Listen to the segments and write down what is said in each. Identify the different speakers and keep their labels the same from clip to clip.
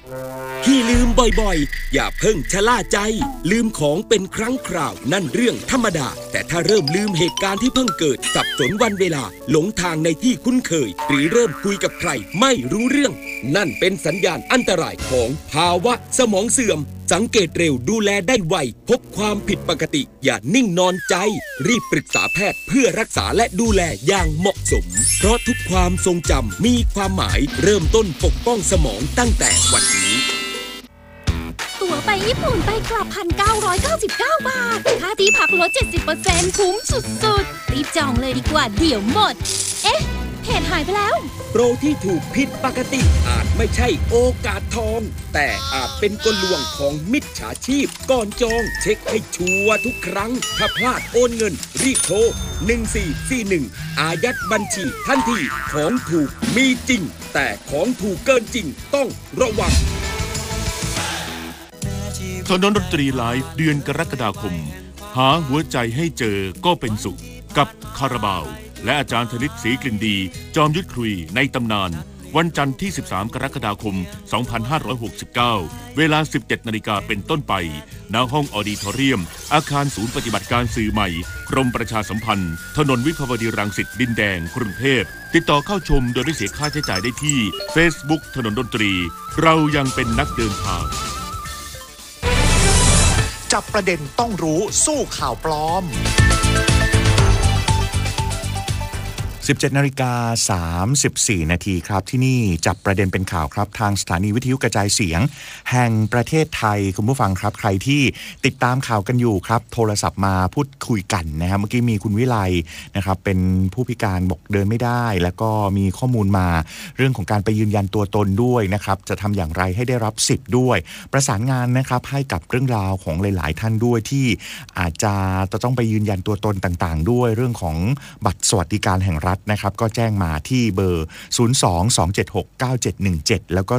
Speaker 1: ที่ลืมบ่อยๆอย่าเพิ่งชะล่าใจลืมของเป็นครั้งคราวนั่นเรื่องธรรมดาแต่ถ้าเริ่มลืมเหตุการณ์ที่เพิ่งเกิดสับสนวันเวลาหลงทางในที่คุ้นเคยหรือเริ่มคุยกับใครไม่รู้เรื่องนั่นเป็นสัญญาณอันตรายของภาวะสมองเสื่อมสังเกตเร็วดูแลได้ไวพบความผิดปกติอย่านิ่งนอนใจรีบปรึกษาแพทย์เพื่อรักษาและดูแลอย่างเหมาะสมเพราะทุกความทรงจำมีความหมายเริ่มต้นปกป้องสมองตั้งแต่วันนี้
Speaker 2: ตั๋วไปญี่ปุ่นไปกลับ 1,999 บาทค่าที่พักลด 70% คุ้มสุดๆรีบจองเลยดีกว่าเดี๋ยวหมดเอ๊ะเพจหายไปแล้ว
Speaker 1: โปรที่ถูกผิดปกติอาจไม่ใช่โอกาสทองแต่อาจเป็นกลลวงของมิจฉาชีพก่อนจองเช็คให้ชัวร์ทุกครั้งถ้าพลาดโอนเงินรีบโทร1441อายัดบัญชีทันทีของถูกมีจริงแต่ของถูกเกินจริงต้องระวัง
Speaker 3: ถนนดนตรีไลฟ์เดือนกรกฎาคมหาหัวใจให้เจอก็เป็นสุขกับคาราบาวและอาจารย์ธนิตศรีกลิ่นดีจอมยุทธคุยในตำนานวันจันทร์ที่13กรกฎาคม2569เวลา 17 นาฬิกาเป็นต้นไปณห้องออดิทอเรียมอาคารศูนย์ปฏิบัติการสื่อใหม่กรมประชาสัมพันธ์ถนนวิภาวดีรังสิตดินแดงกรุงเทพติดต่อเข้าชมโดยไม่เสียค่าใช้จ่ายได้ที่ Facebook ถนนดนตรีเรายังเป็นนักเดินทาง
Speaker 4: จับประเด็นต้องรู้สู้ข่าวปลอม17:34 นาทีครับที่นี่จับประเด็นเป็นข่าวครับทางสถานีวิทยุกระจายเสียงแห่งประเทศไทยคุณผู้ฟังครับใครที่ติดตามข่าวกันอยู่ครับโทรศัพท์มาพูดคุยกันนะครับเมื่อกี้มีคุณวิไลนะครับเป็นผู้พิการบอกเดินไม่ได้แล้วก็มีข้อมูลมาเรื่องของการไปยืนยันตัวตนด้วยนะครับจะทำอย่างไรให้ได้รับสิทธิ์ด้วยประสานงานนะครับให้กับเรื่องราวของหลายๆท่านด้วยที่อาจจะต้องไปยืนยันตัวตนต่างๆด้วยเรื่องของบัตรสวัสดิการแห่งรัฐนะครับก็แจ้งมาที่เบอร์ 02-276-9717 แล้วก็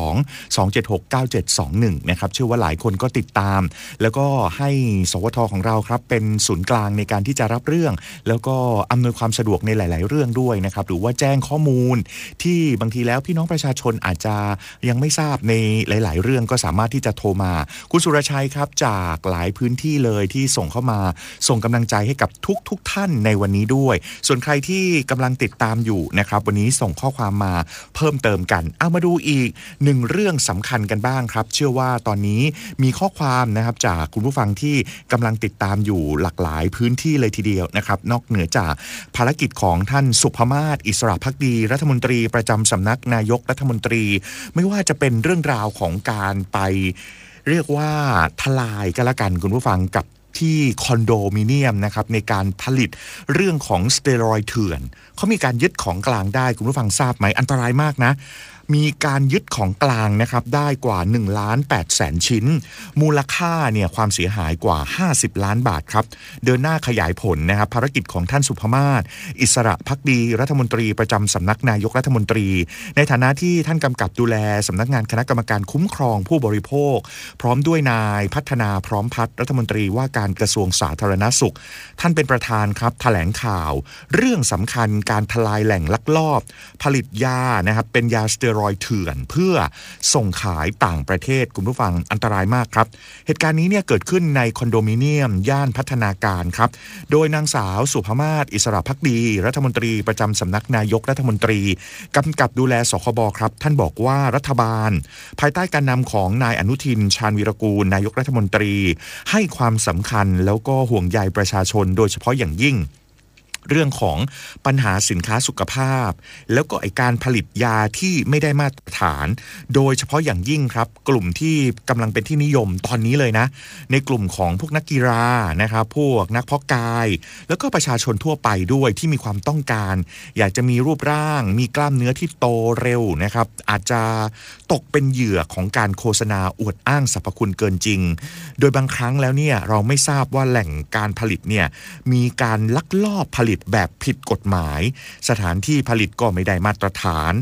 Speaker 4: 02-276-9721 นะครับเชื่อว่าหลายคนก็ติดตามแล้วก็ให้สวทของเราครับเป็นศูนย์กลางในการที่จะรับเรื่องแล้วก็อำนวยความสะดวกในหลายๆเรื่องด้วยนะครับหรือว่าแจ้งข้อมูลที่บางทีแล้วพี่น้องประชาชนอาจจะยังไม่ทราบในหลายๆเรื่องก็สามารถที่จะโทรมาคุณสุรชัยครับจากหลายพื้นที่เลยที่ส่งเข้ามาส่งกำลังใจให้กับทุกท่านในวันนี้ด้วยส่วนใครที่กำลังติดตามอยู่นะครับวันนี้ส่งข้อความมาเพิ่มเติมกันเอามาดูอีกหนึ่งเรื่องสำคัญกันบ้างครับเชื่อว่าตอนนี้มีข้อความนะครับจากคุณผู้ฟังที่กำลังติดตามอยู่หลากหลายพื้นที่เลยทีเดียวนะครับนอกเหนือจากภารกิจของท่านสุภมาศอิสระภักดีรัฐมนตรีประจำสำนักนายกรัฐมนตรีไม่ว่าจะเป็นเรื่องราวของการไปเรียกว่าทลายกันละกันคุณผู้ฟังกับที่คอนโดมิเนียมนะครับในการผลิตเรื่องของสเตียรอยด์เถื่อนเขามีการยึดของกลางได้คุณผู้ฟังทราบไหมอันตรายมากนะมีการยึดของกลางนะครับได้กว่า 1,800,000 ชิ้นมูลค่าเนี่ยความเสียหายกว่า50ล้านบาทครับเดินหน้าขยายผลนะครับภารกิจของท่านสุภมาศอิสระภักดีรัฐมนตรีประจำสำนักนายกรัฐมนตรีในฐานะที่ท่านกำกับดูแลสำนักงานคณะกรรมการคุ้มครองผู้บริโภคพร้อมด้วยนายพัฒนาพร้อมพัฒน์รัฐมนตรีว่าการกระทรวงสาธารณสุขท่านเป็นประธานครับแถลงข่าวเรื่องสำคัญการทลายแหล่งลักลอบผลิตยานะครับเป็นยาสเตียรอยด์เถื่อนเพื่อส่งขายต่างประเทศคุณผู้ฟังอันตรายมากครับเหตุการณ์นี้เนี่ยเกิดขึ้นในคอนโดมิเนียมย่านพัฒนาการครับโดยนางสาวสุภมาศอิสระภักดีรัฐมนตรีประจำสำนักนายกรัฐมนตรีกำกับดูแลสคบครับท่านบอกว่ารัฐบาลภายใต้การนำของนายอนุทินชาญวีรกูลนายกรัฐมนตรีให้ความสำคัญแล้วก็ห่วงใยประชาชนโดยเฉพาะอย่างยิ่งเรื่องของปัญหาสินค้าสุขภาพแล้วก็การผลิตยาที่ไม่ได้มาตรฐานโดยเฉพาะอย่างยิ่งครับกลุ่มที่กำลังเป็นที่นิยมตอนนี้เลยนะในกลุ่มของพวกนักกีฬานะครับพวกนักเพาะกายแล้วก็ประชาชนทั่วไปด้วยที่มีความต้องการอยากจะมีรูปร่างมีกล้ามเนื้อที่โตเร็วนะครับอาจจะตกเป็นเหยื่อของการโฆษณาอวดอ้างสรรพคุณเกินจริงโดยบางครั้งแล้วเนี่ยเราไม่ทราบว่าแหล่งการผลิตเนี่ยมีการลักลอบผลิตแบบผิดกฎหมายสถานที่ผลิตก็ไม่ได้มาตรฐาน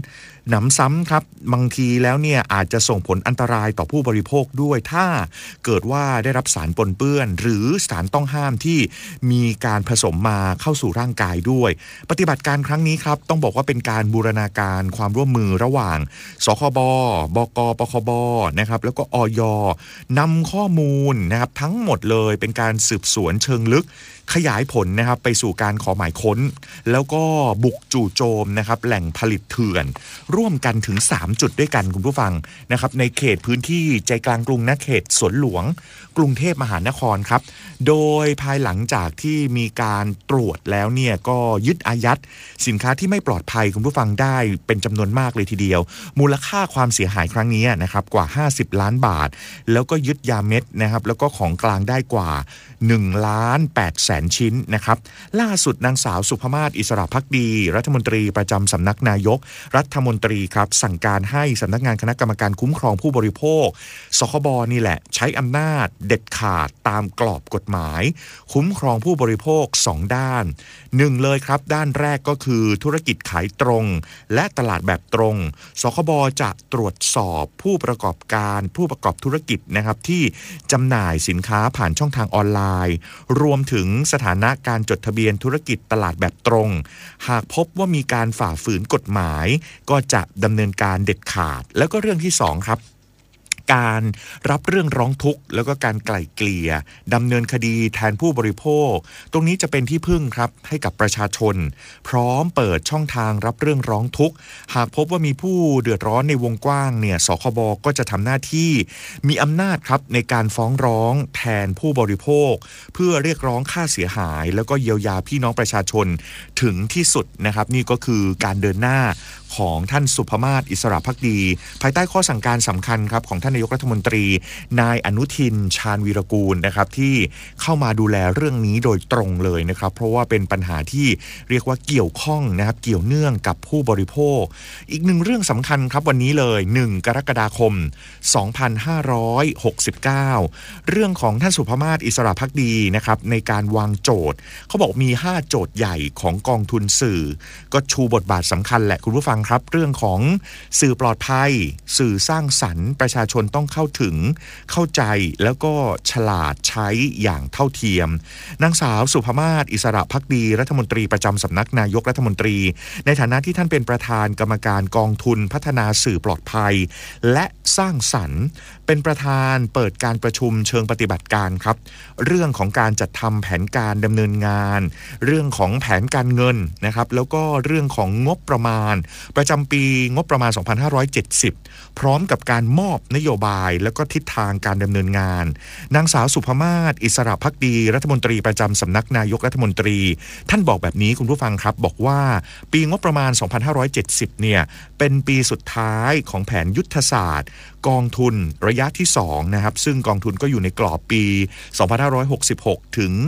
Speaker 4: หนำซ้ำครับบางทีแล้วเนี่ยอาจจะส่งผลอันตรายต่อผู้บริโภคด้วยถ้าเกิดว่าได้รับสารปนเปื้อนหรือสารต้องห้ามที่มีการผสมมาเข้าสู่ร่างกายด้วยปฏิบัติการครั้งนี้ครับต้องบอกว่าเป็นการบูรณาการความร่วมมือระหว่างสคบ บก.ปคบนะครับแล้วก็อย.นำข้อมูลนะครับทั้งหมดเลยเป็นการสืบสวนเชิงลึกขยายผลนะครับไปสู่การขอหมายค้นแล้วก็บุกจู่โจมนะครับแหล่งผลิตเถื่อนร่วมกันถึง3จุดด้วยกันคุณผู้ฟังนะครับในเขตพื้นที่ใจกลางกรุงนะเขตสวนหลวงกรุงเทพมหานครครับโดยภายหลังจากที่มีการตรวจแล้วเนี่ยก็ยึดอายัดสินค้าที่ไม่ปลอดภัยคุณผู้ฟังได้เป็นจำนวนมากเลยทีเดียวมูลค่าความเสียหายครั้งนี้นะครับกว่า50ล้านบาทแล้วก็ยึดยาเม็ดนะครับแล้วก็ของกลางได้กว่า1,800,000 ชิ้นนะครับล่าสุดนางสาวสุภมาศอิสระภักดีรัฐมนตรีประจำสำนักนายกรัฐมนตรีครับสั่งการให้สำนักงานคณะกรรมการคุ้มครองผู้บริโภคสคบนี่แหละใช้อำนาจเด็ดขาดตามกรอบกฎหมายคุ้มครองผู้บริโภค2ด้าน1เลยครับด้านแรกก็คือธุรกิจขายตรงและตลาดแบบตรงสคบจะตรวจสอบผู้ประกอบการผู้ประกอบธุรกิจนะครับที่จำหน่ายสินค้าผ่านช่องทางออนไลน์รวมถึงสถานะการจดทะเบียนธุรกิจตลาดแบบตรงหากพบว่ามีการฝ่าฝืนกฎหมายก็จะดำเนินการเด็ดขาดแล้วก็เรื่องที่2ครับการรับเรื่องร้องทุกข์แล้วก็การไกล่เกลี่ยดำเนินคดีแทนผู้บริโภคตรงนี้จะเป็นที่พึ่งครับให้กับประชาชนพร้อมเปิดช่องทางรับเรื่องร้องทุกข์หากพบว่ามีผู้เดือดร้อนในวงกว้างเนี่ยสคบก็จะทำหน้าที่มีอำนาจครับในการฟ้องร้องแทนผู้บริโภคเพื่อเรียกร้องค่าเสียหายแล้วก็เยียวยาพี่น้องประชาชนถึงที่สุดนะครับนี่ก็คือการเดินหน้าของท่านสุภมาศอิสระภักดีภายใต้ข้อสั่งการสำคัญครับของท่านนายกรัฐมนตรีนายอนุทินชาญวีรกูลนะครับที่เข้ามาดูแลเรื่องนี้โดยตรงเลยนะครับเพราะว่าเป็นปัญหาที่เรียกว่าเกี่ยวข้องนะครับเกี่ยวเนื่องกับผู้บริโภคอีกหนึ่งเรื่องสำคัญครับวันนี้เลย1กรกฎาคม2569เรื่องของท่านสุภมาศอิสระภักดีนะครับในการวางโจทย์เขาบอกมี5โจทย์ใหญ่ของกองทุนสื่อก็ชูบทบาทสำคัญแหละคุณผู้ฟังครับเรื่องของสื่อปลอดภัยสื่อสร้างสรรค์ประชาชนต้องเข้าถึงเข้าใจแล้วก็ฉลาดใช้อย่างเท่าเทียมนางสาวสุภมาศอิสระภักดีรัฐมนตรีประจำสำนักนายกรัฐมนตรีในฐานะที่ท่านเป็นประธานกรรมการกองทุนพัฒนาสื่อปลอดภัยและสร้างสรรค์เป็นประธานเปิดการประชุมเชิงปฏิบัติการครับเรื่องของการจัดทำแผนการดำเนินงานเรื่องของแผนการเงินนะครับแล้วก็เรื่องของงบประมาณประจำปีงบประมาณ2570พร้อมกับการมอบนโยบายแล้วก็ทิศทางการดำเนินงานนางสาวสุภมาศอิสระภักดีรัฐมนตรีประจำสำนักนายกรัฐมนตรีท่านบอกแบบนี้คุณผู้ฟังครับบอกว่าปีงบประมาณ2570เนี่ยเป็นปีสุดท้ายของแผนยุทธศาสตร์กองทุนระยะที่2นะครับซึ่งกองทุนก็อยู่ในกรอบปี2566ถึง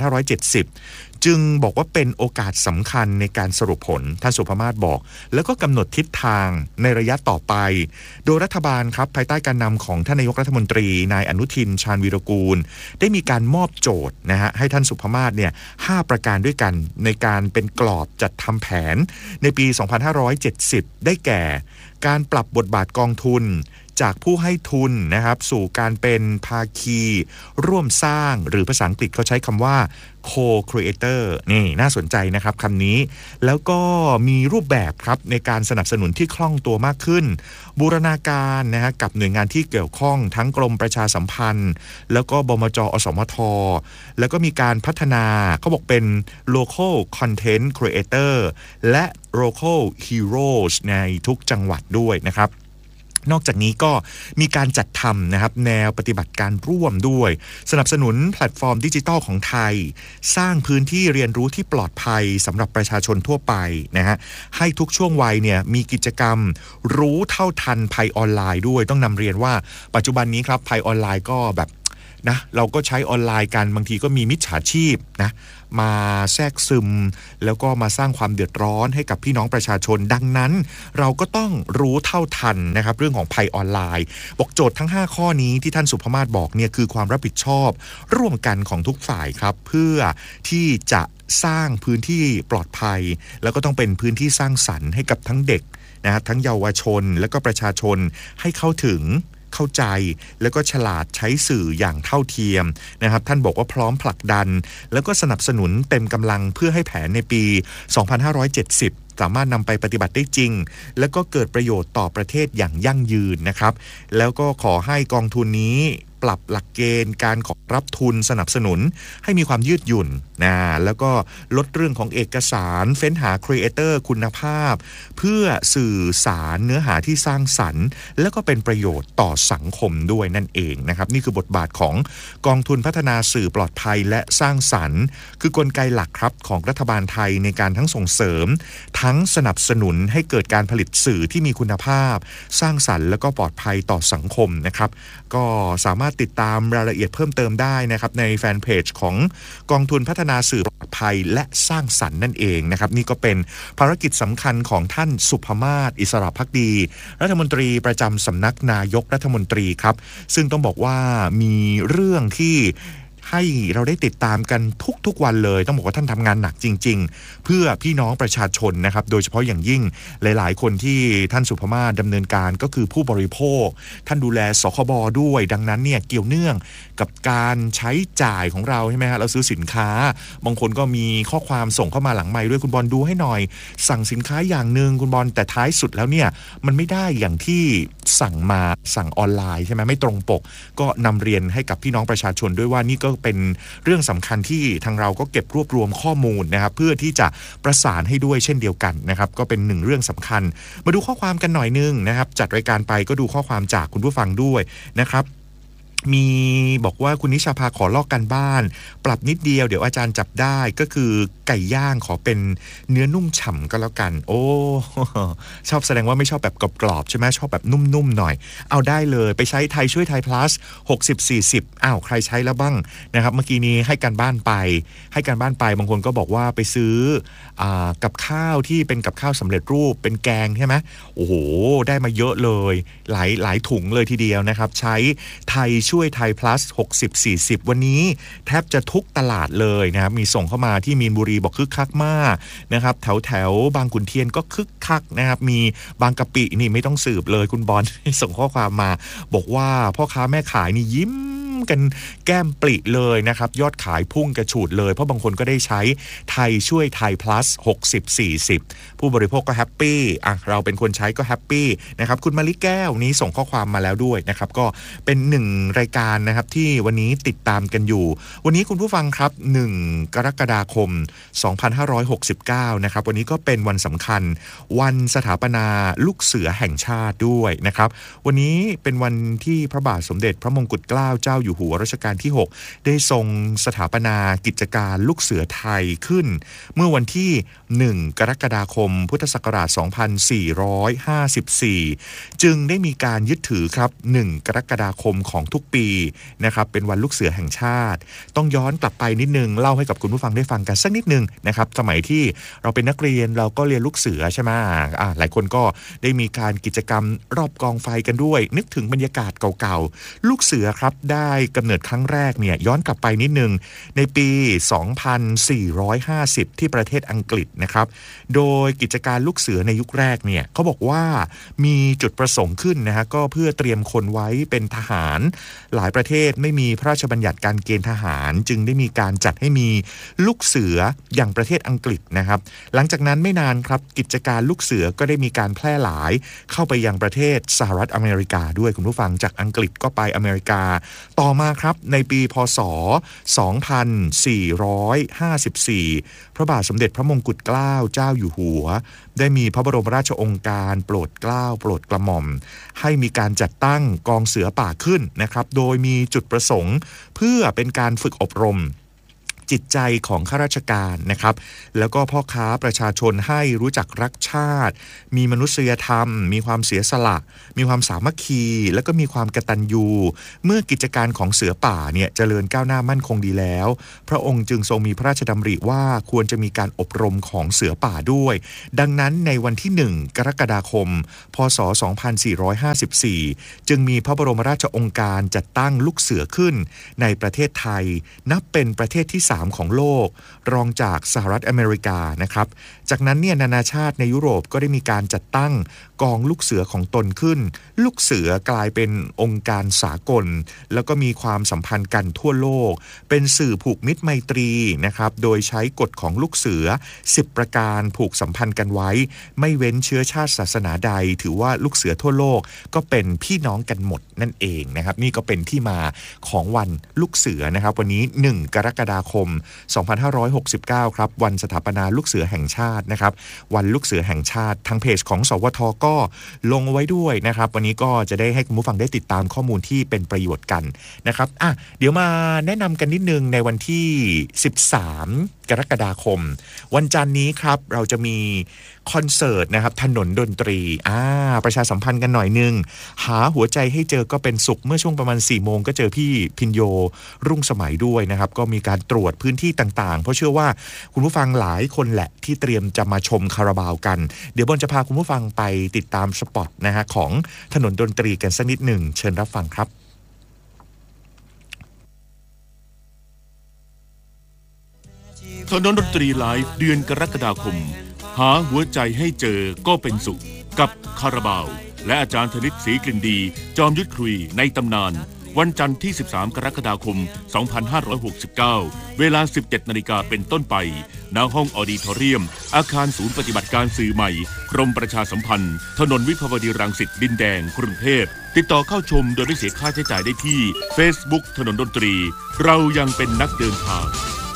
Speaker 4: 2570จึงบอกว่าเป็นโอกาสสำคัญในการสรุปผลท่านสุภมาศบอกแล้วก็กำหนดทิศทางในระยะต่อไปโดยรัฐบาลครับภายใต้การนำของท่านนายกรัฐมนตรีนายอนุทินชาญวีรกูลได้มีการมอบโจทย์นะฮะให้ท่านสุภมาศเนี่ย5ประการด้วยกันในการเป็นกรอบจัดทำแผนในปี2570ได้แก่การปรับบทบาทกองทุนจากผู้ให้ทุนนะครับสู่การเป็นภาคีร่วมสร้างหรือภาษาอังกฤษเขาใช้คำว่า co-creator นี่น่าสนใจนะครับคำนี้แล้วก็มีรูปแบบครับในการสนับสนุนที่คล่องตัวมากขึ้นบูรณาการนะฮะกับหน่วยงานที่เกี่ยวข้องทั้งกรมประชาสัมพันธ์แล้วก็บมจ.อสมท.แล้วก็มีการพัฒนาเขาบอกเป็น local content creator และ local heroes ในทุกจังหวัดด้วยนะครับนอกจากนี้ก็มีการจัดทำนะครับแนวปฏิบัติการร่วมด้วยสนับสนุนแพลตฟอร์มดิจิทัลของไทยสร้างพื้นที่เรียนรู้ที่ปลอดภัยสำหรับประชาชนทั่วไปนะฮะให้ทุกช่วงวัยเนี่ยมีกิจกรรมรู้เท่าทันภัยออนไลน์ด้วยต้องนำเรียนว่าปัจจุบันนี้ครับภัยออนไลน์ก็แบบนะเราก็ใช้ออนไลน์กันบางทีก็มีมิจฉาชีพนะมาแทรกซึมแล้วก็มาสร้างความเดือดร้อนให้กับพี่น้องประชาชนดังนั้นเราก็ต้องรู้เท่าทันนะครับเรื่องของภัยออนไลน์บอกโจทย์ทั้ง5ข้อนี้ที่ท่านสุภมาศบอกเนี่ยคือความรับผิดชอบร่วมกันของทุกฝ่ายครับเพื่อที่จะสร้างพื้นที่ปลอดภัยแล้วก็ต้องเป็นพื้นที่สร้างสรรค์ให้กับทั้งเด็กนะทั้งเยาวชนและก็ประชาชนให้เข้าถึงเข้าใจแล้วก็ฉลาดใช้สื่ออย่างเท่าเทียมนะครับท่านบอกว่าพร้อมผลักดันแล้วก็สนับสนุนเต็มกำลังเพื่อให้แผนในปี 2570 สามารถนำไปปฏิบัติได้จริงแล้วก็เกิดประโยชน์ต่อประเทศอย่างยั่งยืนนะครับแล้วก็ขอให้กองทุนนี้ปรับหลักเกณฑ์การขอรับทุนสนับสนุนให้มีความยืดหยุ่นนะแล้วก็ลดเรื่องของเอกสารเฟ้นหาครีเอเตอร์คุณภาพเพื่อสื่อสารเนื้อหาที่สร้างสรรค์แล้วก็เป็นประโยชน์ต่อสังคมด้วยนั่นเองนะครับนี่คือบทบาทของกองทุนพัฒนาสื่อปลอดภัยและสร้างสรรค์คือกลไกหลักครับของรัฐบาลไทยในการทั้งส่งเสริมทั้งสนับสนุนให้เกิดการผลิตสื่อที่มีคุณภาพสร้างสรรค์แล้วก็ปลอดภัยต่อสังคมนะครับก็สามารถติดตามรายละเอียดเพิ่มเติมได้นะครับในแฟนเพจของกองทุนพัฒนาสื่อปลอดภัยและสร้างสรรค์นั่นเองนะครับนี่ก็เป็นภารกิจสำคัญของท่านสุภมาศอิสระภักดีรัฐมนตรีประจำสำนักนายกรัฐมนตรีครับซึ่งต้องบอกว่ามีเรื่องที่ให้เราได้ติดตามกันทุกวันเลยต้องบอกว่าท่านทำงานหนักจริงๆเพื่อพี่น้องประชาชนนะครับโดยเฉพาะอย่างยิ่งหลายๆคนที่ท่านสุภมาศดำเนินการก็คือผู้บริโภคท่านดูแลสคบด้วยดังนั้นเนี่ยเกี่ยวเนื่องกับการใช้จ่ายของเราใช่ไหมฮะเราซื้อสินค้าบางคนก็มีข้อความส่งเข้ามาหลังไมค์ด้วยคุณบอลดูให้หน่อยสั่งสินค้าอย่างนึงคุณบอลแต่ท้ายสุดแล้วเนี่ยมันไม่ได้อย่างที่สั่งออนไลน์ใช่ไหมไม่ตรงปกก็นำเรียนให้กับพี่น้องประชาชนด้วยว่านี่ก็เป็นเรื่องสำคัญที่ทางเราก็เก็บรวบรวมข้อมูลนะครับเพื่อที่จะประสานให้ด้วยเช่นเดียวกันนะครับก็เป็นหนึ่งเรื่องสำคัญมาดูข้อความกันหน่อยนึงนะครับจัดรายการไปก็ดูข้อความจากคุณผู้ฟังด้วยนะครับมีบอกว่าคุณนิชาภาขอลอกกันบ้านปรับนิดเดียวเดี๋ยวอาจารย์จับได้ก็คือไก่ย่างขอเป็นเนื้อนุ่มฉ่ำก็แล้วกันโอ้ชอบแสดงว่าไม่ชอบแบบกรอบๆใช่ไหมชอบแบบนุ่มๆหน่อยเอาได้เลยไปใช้ไทยช่วยไทย plus 60-40ใครใช้แล้วบ้างนะครับเมื่อกี้นี้ให้การบ้านไปบางคนก็บอกว่าไปซื้อกับข้าวที่เป็นกับข้าวสำเร็จรูปเป็นแกงใช่ไหมโอ้โหได้มาเยอะเลยหลายถุงเลยทีเดียวนะครับใช้ไทยช่วยไทย plus 60-40 วันนี้แทบจะทุกตลาดเลยนะครับมีส่งเข้ามาที่มีนบุรีบอกคึกคักมากนะครับแถวบางขุนเทียนก็คึกคักนะครับมีบางกะปินี่ไม่ต้องสืบเลยคุณบอล ส่งข้อความมาบอกว่าพ่อค้าแม่ขายนี่ยิ้มกันแก้มปริเลยนะครับยอดขายพุ่งกระฉูดเลยเพราะบางคนก็ได้ใช้ไทยช่วยไทย plus 60-40 ผู้บริโภคก็แฮปปี้เราเป็นคนใช้ก็แฮปปี้นะครับคุณมาลิแก้วนี้ส่งข้อความมาแล้วด้วยนะครับก็เป็น1รายการนะครับที่วันนี้ติดตามกันอยู่วันนี้คุณผู้ฟังครับ1กรกฎาคม2569นะครับวันนี้ก็เป็นวันสำคัญวันสถาปนาลูกเสือแห่งชาติด้วยนะครับวันนี้เป็นวันที่พระบาทสมเด็จพระมงกุฎเกล้าเจ้าอยู่หัวรัชกาลที่6ได้ทรงสถาปนากิจการลูกเสือไทยขึ้นเมื่อวันที่1กรกฎาคมพุทธศักราช2454จึงได้มีการยึดถือครับ1กรกฎาคมของทุกปีนะครับเป็นวันลูกเสือแห่งชาติต้องย้อนกลับไปนิดนึงเล่าให้กับคุณผู้ฟังได้ฟังกันสักนิดนึงนะครับสมัยที่เราเป็นนักเรียนเราก็เรียนลูกเสือใช่ไหมหลายคนก็ได้มีการกิจกรรมรอบกองไฟกันด้วยนึกถึงบรรยากาศเก่าๆลูกเสือครับได้กำเนิดครั้งแรกเนี่ยย้อนกลับไปนิดนึงในปี 2450 ที่ประเทศอังกฤษนะครับโดยกิจการลูกเสือในยุคแรกเนี่ยเขาบอกว่ามีจุดประสงค์ขึ้นนะฮะก็เพื่อเตรียมคนไว้เป็นทหารหลายประเทศไม่มีพระราชบัญญัติการเกณฑ์ทหารจึงได้มีการจัดให้มีลูกเสืออย่างประเทศอังกฤษนะครับหลังจากนั้นไม่นานครับกิจการลูกเสือก็ได้มีการแพร่หลายเข้าไปยังประเทศสหรัฐอเมริกาด้วยคุณผู้ฟังจากอังกฤษก็ไปอเมริกาต่อมาครับในปีพ.ศ. 2454พระบาทสมเด็จพระมงกุฎเกล้าเจ้าอยู่หัวได้มีพระบรมราชโองการโปรดเกล้าโปรดกระหม่อมให้มีการจัดตั้งกองเสือป่าขึ้นนะครับโดยมีจุดประสงค์เพื่อเป็นการฝึกอบรมจิตใจของข้าราชการนะครับแล้วก็พ่อค้าประชาชนให้รู้จักรักชาติมีมนุษยธรรมมีความเสียสละมีความสามัคคีแล้วก็มีความกตัญญูเมื่อกิจการของเสือป่าเนี่ยเจริญก้าวหน้ามั่นคงดีแล้วพระองค์จึงทรงมีพระราชดำริว่าควรจะมีการอบรมของเสือป่าด้วยดังนั้นในวันที่1กรกฎาคมพ.ศ. 2454จึงมีพระบรมราชโองการจัดตั้งลูกเสือขึ้นในประเทศไทยนับเป็นประเทศที่3 3ของโลกรองจากสหรัฐอเมริกานะครับจากนั้นเนี่ยนานาชาติในยุโรปก็ได้มีการจัดตั้งกองลูกเสือของตนขึ้นลูกเสือกลายเป็นองค์การสากลแล้วก็มีความสัมพันธ์กันทั่วโลกเป็นสื่อผูกมิตรไมตรีนะครับโดยใช้กฎของลูกเสือ10ประการผูกสัมพันธ์กันไว้ไม่เว้นเชื้อชาติศาสนาใดถือว่าลูกเสือทั่วโลกก็เป็นพี่น้องกันหมดนั่นเองนะครับนี่ก็เป็นที่มาของวันลูกเสือนะครับวันนี้1กรกฎาคม2569ครับวันสถาปนาลูกเสือแห่งชาตินะครับวันลูกเสือแห่งชาติทางเพจของสวทก็ลงเอาไว้ด้วยนะครับวันนี้ก็จะได้ให้คุณผู้ฟังได้ติดตามข้อมูลที่เป็นประโยชน์กันนะครับเดี๋ยวมาแนะนำกันนิดนึงในวันที่13กรกฎาคมวันจันทร์นี้ครับเราจะมีคอนเสิร์ตนะครับถนนดนตรีประชาสัมพันธ์กันหน่อยนึงหาหัวใจให้เจอก็เป็นสุขเมื่อช่วงประมาณ 4 โมงก็เจอพี่พินโยรุ่งสมัยด้วยนะครับก็มีการตรวจพื้นที่ต่างๆเพราะเชื่อว่าคุณผู้ฟังหลายคนแหละที่เตรียมจะมาชมคาราบาวกันเดี๋ยวบนจะพาคุณผู้ฟังไปติดตามสปอตนะฮะของถนนดนตรีกันสักนิดหนึ่งเชิญรับฟังครับ
Speaker 3: ถนนดนตรีไลฟ์เดือนกรกฎาคมหาหัวใจให้เจอก็เป็นสุขกับคาราบาวและอาจารย์ธนิตศรีกลิ่นดีจอมยุทธคุยในตำนานวันจันทร์ที่13กรกฎาคม2569เวลา 17 นาฬิกาเป็นต้นไปณห้องออดิทอเรียมอาคารศูนย์ปฏิบัติการสื่อใหม่กรมประชาสัมพันธ์ถนนวิภาวดีรังสิตดินแดงกรุงเทพติดต่อเข้าชมโดยไม่เสียค่าใช้จ่ายได้ที่ Facebook ถนนดนตรีเรายังเป็นนักเดินทาง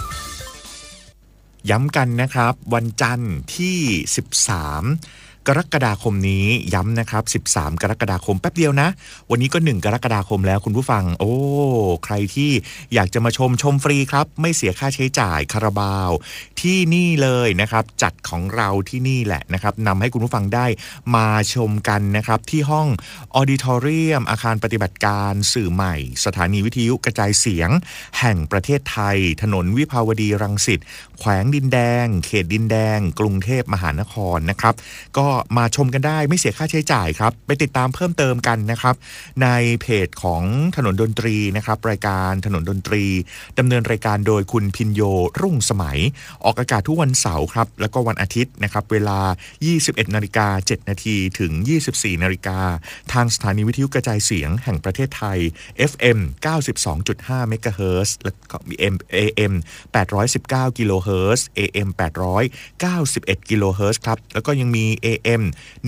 Speaker 4: ย้ำกันนะครับวันจันทร์ที่13กรกฎาคมนี้ย้ำนะครับ13กรกฎาคมแป๊บเดียวนะวันนี้ก็1กรกฎาคมแล้วคุณผู้ฟังใครที่อยากจะมาชมฟรีครับไม่เสียค่าใช้จ่ายคาราบาวที่นี่เลยนะครับจัดของเราที่นี่แหละนะครับนำให้คุณผู้ฟังได้มาชมกันนะครับที่ห้องออดิทอเรียมอาคารปฏิบัติการสื่อใหม่สถานีวิทยุกระจายเสียงแห่งประเทศไทยถนนวิภาวดีรังสิตแขวงดินแดงเขตดินแดงกรุงเทพมหานครนะครับก็มาชมกันได้ไม่เสียค่าใช้จ่ายครับไปติดตามเพิ่มเติมกันนะครับในเพจของถนนดนตรีนะครับรายการถนนดนตรีดำเนินรายการโดยคุณพินโยรุ่งสมัยออกอากาศทุกวันเสาร์ครับแล้วก็วันอาทิตย์นะครับเวลา 21:07 น.ถึง 24:00 น.ทางสถานีวิทยุกระจายเสียงแห่งประเทศไทย FM 92.5 เมกะเฮิรตซ์และก็ AM 819 กิโลเฮิรตซ์ AM 891 กิโลเฮิรตซ์ครับแล้วก็ยังมี AM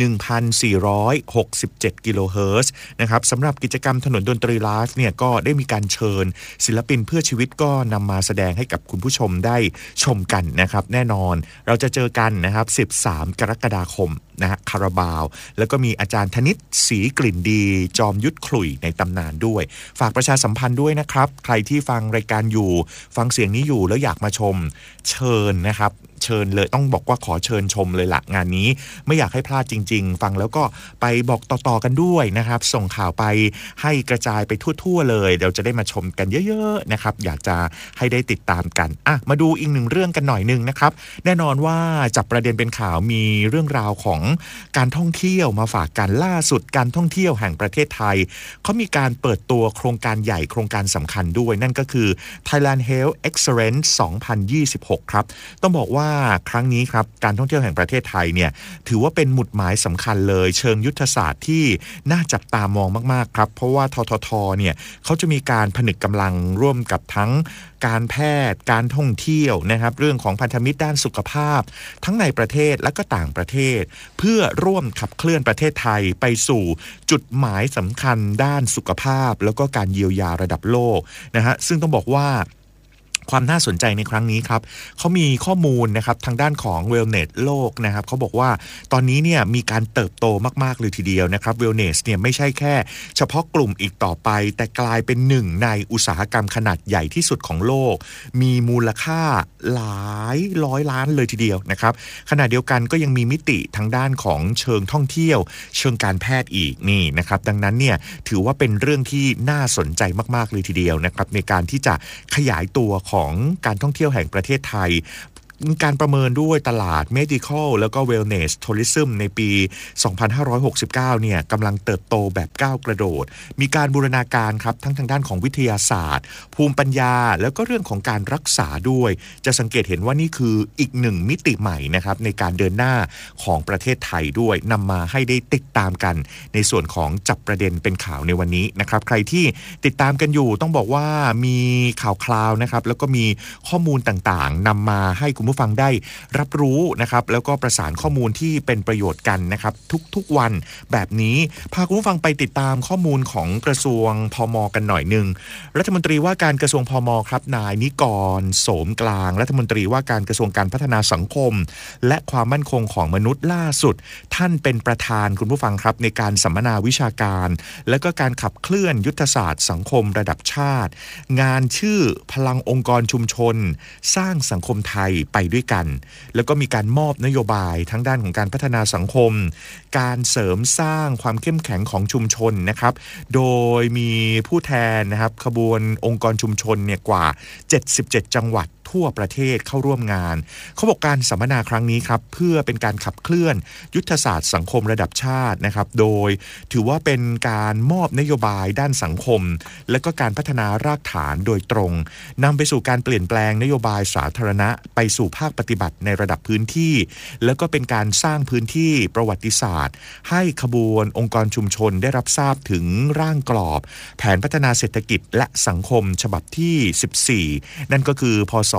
Speaker 4: 1,467 กิโลเฮิรตซ์นะครับสำหรับกิจกรรมถนนดนตรีไลฟ์เนี่ยก็ได้มีการเชิญศิลปินเพื่อชีวิตก็นำมาแสดงให้กับคุณผู้ชมได้ชมกันนะครับแน่นอนเราจะเจอกันนะครับ13กรกฎาคมนะฮะคาราบาวแล้วก็มีอาจารย์ธนิตศรีกลิ่นดีจอมยุทธขลุ่ยในตำนานด้วยฝากประชาสัมพันธ์ด้วยนะครับใครที่ฟังรายการอยู่ฟังเสียงนี้อยู่แล้วอยากมาชมเชิญนะครับเชิญเลยต้องบอกว่าขอเชิญชมเลยละงานนี้ไม่อยากให้พลาดจริงๆฟังแล้วก็ไปบอกต่อๆกันด้วยนะครับส่งข่าวไปให้กระจายไปทั่วๆเลยเดี๋ยวจะได้มาชมกันเยอะๆนะครับอยากจะให้ได้ติดตามกันมาดูอีกหนึ่งเรื่องกันหน่อยนึงนะครับแน่นอนว่าจับประเด็นเป็นข่าวมีเรื่องราวของการท่องเที่ยวมาฝากกันล่าสุดการท่องเที่ยวแห่งประเทศไทยเขามีการเปิดตัวโครงการใหญ่โครงการสำคัญด้วยนั่นก็คือ Thailand Health Excellence 2026 ครับต้องบอกว่าครั้งนี้ครับการท่องเที่ยวแห่งประเทศไทยเนี่ยถือว่าเป็นหมุดหมายสำคัญเลยเชิงยุทธศาสตร์ที่น่าจับตามองมากๆครับเพราะว่าทททเนี่ยเขาจะมีการผนึกกำลังร่วมกับทั้งการแพทย์การท่องเที่ยวนะครับเรื่องของพันธมิตรด้านสุขภาพทั้งในประเทศและก็ต่างประเทศเพื่อร่วมขับเคลื่อนประเทศไทยไปสู่จุดหมายสำคัญด้านสุขภาพแล้วก็การเยียวยาระดับโลกนะฮะซึ่งต้องบอกว่าความน่าสนใจในครั้งนี้ครับเขามีข้อมูลนะครับทางด้านของ Wellness โลกนะครับเขาบอกว่าตอนนี้เนี่ยมีการเติบโตมากๆเลยทีเดียวนะครับ Wellness เนี่ยไม่ใช่แค่เฉพาะกลุ่มอีกต่อไปแต่กลายเป็นหนึ่งในอุตสาหกรรมขนาดใหญ่ที่สุดของโลกมีมูลค่าหลายร้อยล้านเลยทีเดียวนะครับขณะเดียวกันก็ยังมีมิติทางด้านของเชิงท่องเที่ยวเชิงการแพทย์อีกนี่นะครับดังนั้นเนี่ยถือว่าเป็นเรื่องที่น่าสนใจมากๆเลยทีเดียวนะครับในการที่จะขยายตัวของการท่องเที่ยวแห่งประเทศไทยการประเมินด้วยตลาด Medical แล้วก็ Wellness Tourism ในปี 2569 เนี่ยกำลังเติบโตแบบก้าวกระโดดมีการบูรณาการครับทั้งทางด้านของวิทยาศาสตร์ภูมิปัญญาแล้วก็เรื่องของการรักษาด้วยจะสังเกตเห็นว่านี่คืออีกหนึ่งมิติใหม่นะครับในการเดินหน้าของประเทศไทยด้วยนำมาให้ได้ติดตามกันในส่วนของจับประเด็นเป็นข่าวในวันนี้นะครับใครที่ติดตามกันอยู่ต้องบอกว่ามีข่าวคราวนะครับแล้วก็มีข้อมูลต่างๆนำมาให้คุณผู้ฟังได้รับรู้นะครับแล้วก็ประสานข้อมูลที่เป็นประโยชน์กันนะครับทุกๆวันแบบนี้พาคุณผู้ฟังไปติดตามข้อมูลของกระทรวงพม.กันหน่อยนึงรัฐมนตรีว่าการกระทรวงพม.ครับนายนิกรโสมกลางรัฐมนตรีว่าการกระทรวงการพัฒนาสังคมและความมั่นคงของมนุษย์ล่าสุดท่านเป็นประธานคุณผู้ฟังครับในการสัมมนาวิชาการและก็การขับเคลื่อนยุทธศาสตร์สังคมระดับชาติงานชื่อพลังองค์กรชุมชนสร้างสังคมไทยไปด้วยกันแล้วก็มีการมอบนโยบายทั้งด้านของการพัฒนาสังคมการเสริมสร้างความเข้มแข็งของชุมชนนะครับโดยมีผู้แทนนะครับขบวนองค์กรชุมชนเนี่ยกว่า77จังหวัดทั่วประเทศเข้าร่วมงานเขาบอกการสัมมนาครั้งนี้ครับเพื่อเป็นการขับเคลื่อนยุทธศาสตร์สังคมระดับชาตินะครับโดยถือว่าเป็นการมอบนโยบายด้านสังคมและก็การพัฒนารากฐานโดยตรงนำไปสู่การเปลี่ยนแปลงนโยบายสาธารณะไปสู่ภาคปฏิบัติในระดับพื้นที่แล้วก็เป็นการสร้างพื้นที่ประวัติศาสตร์ให้ขบวนองค์กรชุมชนได้รับทราบถึงร่างกรอบแผนพัฒนาเศรษฐกิจและสังคมฉบับที่14นั่นก็คือพ.ศ.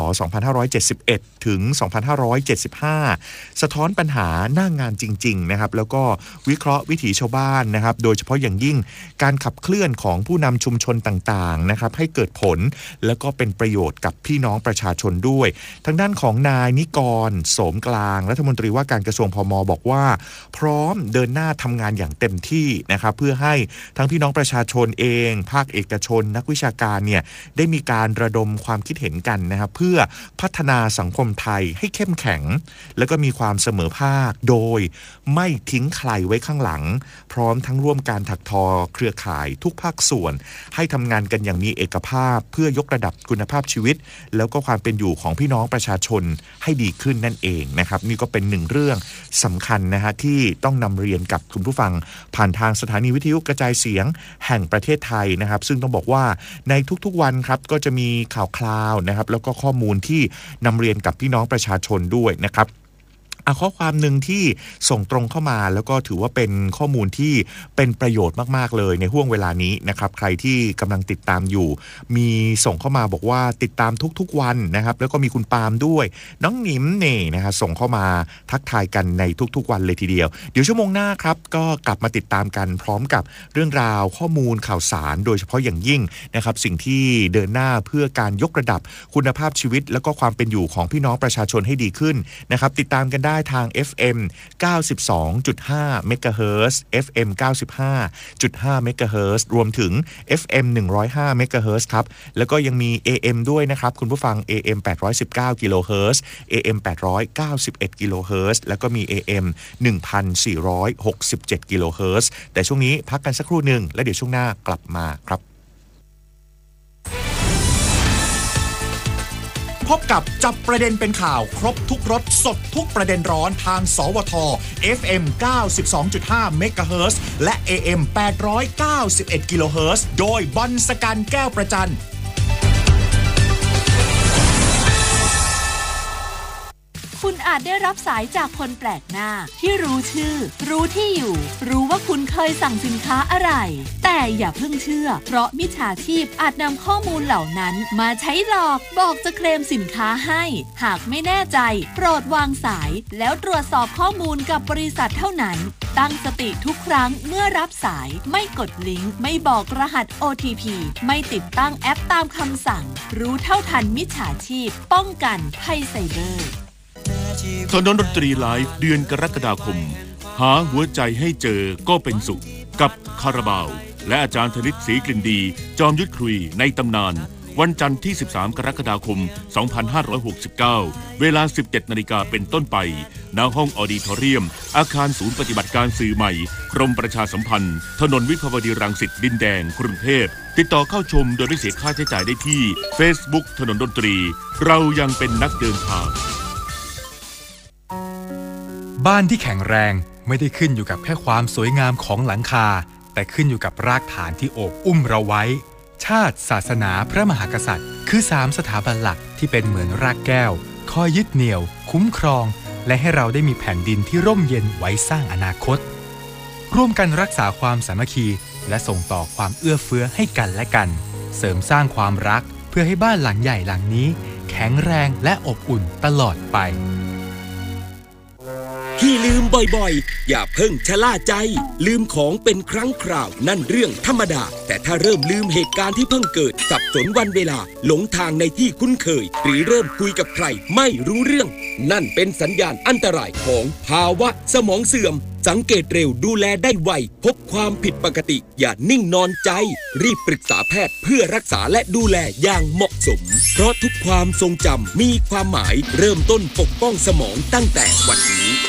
Speaker 4: 2571 ถึง 2575 สะท้อนปัญหาหน้างานจริงๆนะครับแล้วก็วิเคราะห์วิถีชาวบ้านนะครับโดยเฉพาะอย่างยิ่งการขับเคลื่อนของผู้นำชุมชนต่างๆนะครับให้เกิดผลแล้วก็เป็นประโยชน์กับพี่น้องประชาชนด้วยทางด้านของนายนิกรโสมกลางรัฐมนตรีว่าการกระทรวงพม.บอกว่าพร้อมเดินหน้าทำงานอย่างเต็มที่นะครับเพื่อให้ทั้งพี่น้องประชาชนเองภาคเอกชนนักวิชาการเนี่ยได้มีการระดมความคิดเห็นกันนะครับเพื่อพัฒนาสังคมไทยให้เข้มแข็งแล้วก็มีความเสมอภาคโดยไม่ทิ้งใครไว้ข้างหลังพร้อมทั้งร่วมการถักทอเครือข่ายทุกภาคส่วนให้ทำงานกันอย่างมีเอกภาพเพื่อยกระดับคุณภาพชีวิตแล้วก็ความเป็นอยู่ของพี่น้องประชาชนให้ดีขึ้นนั่นเองนะครับนี่ก็เป็นหนึ่งเรื่องสำคัญนะฮะที่ต้องนำเรียนกับคุณผู้ฟังผ่านทางสถานีวิทยุกระจายเสียงแห่งประเทศไทยนะครับซึ่งต้องบอกว่าในทุกๆวันครับก็จะมีข่าวคราวนะครับแล้วก็ข้อมูลที่นำเรียนกับพี่น้องประชาชนด้วยนะครับข้อความหนึ่งที่ส่งตรงเข้ามาแล้วก็ถือว่าเป็นข้อมูลที่เป็นประโยชน์มากๆเลยในห่วงเวลานี้นะครับใครที่กำลังติดตามอยู่มีส่งเข้ามาบอกว่าติดตามทุกๆวันนะครับแล้วก็มีคุณปาล์มด้วยน้องหนิมนี่นะฮะส่งเข้ามาทักทายกันในทุกๆวันเลยทีเดียวเดี๋ยวชั่วโมงหน้าครับก็กลับมาติดตามกันพร้อมกับเรื่องราวข้อมูลข่าวสารโดยเฉพาะอย่างยิ่งนะครับสิ่งที่เดินหน้าเพื่อการยกระดับคุณภาพชีวิตแล้วก็ความเป็นอยู่ของพี่น้องประชาชนให้ดีขึ้นนะครับติดตามกันได้ทาง FM 92.5 MHz FM 95.5 MHz รวมถึง FM 105 MHz ครับแล้วก็ยังมี AM ด้วยนะครับคุณผู้ฟัง AM 819 kHz AM 891 kHz แล้วก็มี AM 1467 kHz แต่ช่วงนี้พักกันสักครู่หนึ่งแล้วเดี๋ยวช่วงหน้ากลับมาครับพบกับจับประเด็นเป็นข่าวครบทุกรสสดทุกประเด็นร้อนทางสวท FM 92.5 MHz และ AM 891 kHz โดยบอลสกันแก้วประจัน
Speaker 5: คุณอาจได้รับสายจากคนแปลกหน้าที่รู้ชื่อรู้ที่อยู่รู้ว่าคุณเคยสั่งสินค้าอะไรแต่อย่าเพิ่งเชื่อเพราะมิจฉาชีพอาจนำข้อมูลเหล่านั้นมาใช้หลอกบอกจะเคลมสินค้าให้หากไม่แน่ใจโปรดวางสายแล้วตรวจสอบข้อมูลกับบริษัทเท่านั้นตั้งสติทุกครั้งเมื่อรับสายไม่กดลิงก์ไม่บอกรหัส OTP ไม่ติดตั้งแอปตามคำสั่งรู้เท่าทันมิจฉาชีพป้องกันภัยไซเบอร์
Speaker 3: ถนนดนตรีไลฟ์เดือนกรกฎาคมหาหัวใจให้เจอก็เป็นสุขกับคาราบาวและอาจารย์ธนิตศรีกลิ่นดีจอมยุทธคุยในตำนานวันจันทร์ที่13กรกฎาคม2569เวลา 17:00 น.เป็นต้นไปณห้องออดิทอเรียมอาคารศูนย์ปฏิบัติการสื่อใหม่กรมประชาสัมพันธ์ถนนวิภาวดีรังสิตดินแดงกรุงเทพติดต่อเข้าชมโดยไม่เสียค่าใช้จ่ายได้ที่ Facebook ถนนดนตรีเรายังเป็นนักเดินทาง
Speaker 6: บ้านที่แข็งแรงไม่ได้ขึ้นอยู่กับแค่ความสวยงามของหลังคาแต่ขึ้นอยู่กับรากฐานที่โอบอุ้มเราไว้ชาติศาสนาพระมหากษัตริย์คือ3สถาบันหลักที่เป็นเหมือนรากแก้วคอยยึดเหนี่ยวคุ้มครองและให้เราได้มีแผ่นดินที่ร่มเย็นไว้สร้างอนาคตร่วมกันรักษาความสามัคคีและส่งต่อความเอื้อเฟื้อให้กันและกันเสริมสร้างความรักเพื่อให้บ้านหลังใหญ่หลังนี้แข็งแรงและอบอุ่นตลอดไป
Speaker 1: ที่ลืมบ่อยๆอย่าเพิ่งชะล่าใจลืมของเป็นครั้งคราวนั่นเรื่องธรรมดาแต่ถ้าเริ่มลืมเหตุการณ์ที่เพิ่งเกิดสับสนวันเวลาหลงทางในที่คุ้นเคยหรือเริ่มคุยกับใครไม่รู้เรื่องนั่นเป็นสัญญาณอันตรายของภาวะสมองเสื่อมสังเกตเร็วดูแลได้ไวพบความผิดปกติอย่านิ่งนอนใจรีบปรึกษาแพทย์เพื่อรักษาและดูแลอย่างเหมาะสมเพราะทุกความทรงจำมีความหมายเริ่มต้นปกป้องสมองตั้งแต่วันนี้